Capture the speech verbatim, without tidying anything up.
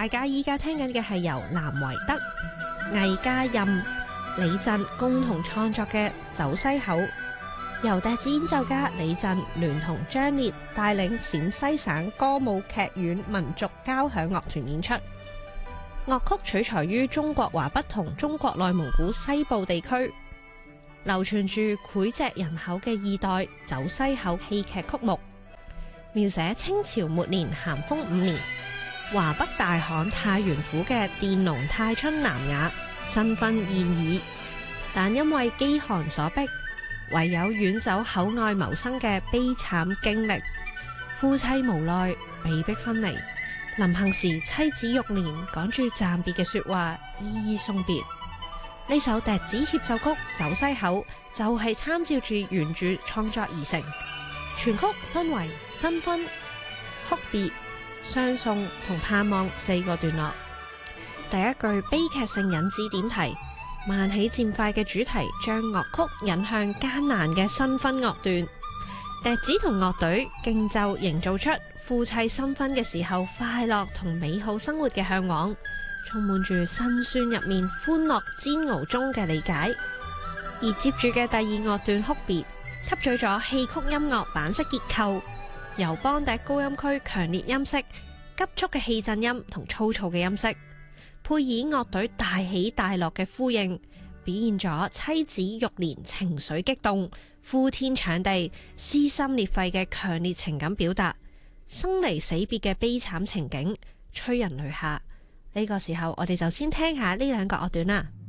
大家依家聽緊嘅係由藍維德、魏家任、李振共同創作嘅《走西口》，由笛子演奏家李振聯同張烈帶領陝西省歌舞劇院民族交響樂團演出。樂曲取材於中國華北同中國內蒙古西部地區，流傳住膾炙人口嘅二代走西口戲劇曲目，描寫清朝末年咸豐五年華北大旱太原府嘅佃農太春南雅新婚燕爾，但因為飢寒所迫，唯有遠走口外謀生嘅悲慘經歷，夫妻無奈被迫分離。臨行時妻子玉蓮趕住暫別嘅說話，依依送別。呢首笛子協奏曲《走西口》就係參照住原著創作而成，全曲分為新婚、哭別、相送同盼望四個段落。第一句悲劇性引子點題，慢起漸快嘅主題將樂曲引向艱難嘅新婚樂段，笛子同樂隊競奏營造出夫妻新婚嘅時候快樂同美好生活嘅向往，充滿住辛酸入面歡樂煎熬中嘅理解。而接住嘅第二樂段哭別，吸取咗戲曲音樂板式結構，由梆笛高音區強烈音色、急速嘅氣震音同粗糙嘅音色，配以樂隊大起大落嘅呼應，表現咗妻子玉蓮情緒激動、呼天搶地、撕心裂肺嘅強烈情感表達，生離死別嘅悲慘情景，催人淚下。呢個時候，我哋就先聽下呢兩個樂段啦。